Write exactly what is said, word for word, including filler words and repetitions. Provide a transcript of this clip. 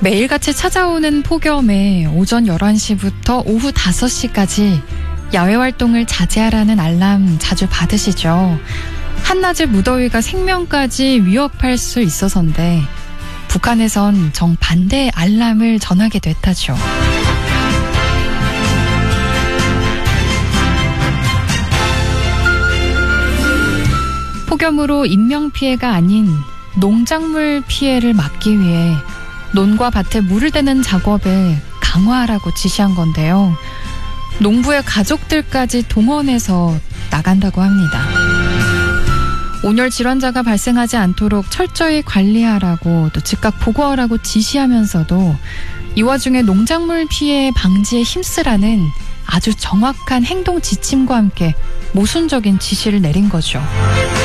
매일같이 찾아오는 폭염에 오전 열한 시부터 오후 다섯 시까지 야외 활동을 자제하라는 알람 자주 받으시죠? 한낮의 무더위가 생명까지 위협할 수 있어서인데 북한에선 정반대의 알람을 전하게 됐다죠. 폭염으로 인명피해가 아닌 농작물 피해를 막기 위해 논과 밭에 물을 대는 작업을 강화하라고 지시한 건데요. 농부의 가족들까지 동원해서 나간다고 합니다. 온열 질환자가 발생하지 않도록 철저히 관리하라고 또 즉각 보고하라고 지시하면서도 이 와중에 농작물 피해 방지에 힘쓰라는 아주 정확한 행동 지침과 함께 모순적인 지시를 내린 거죠.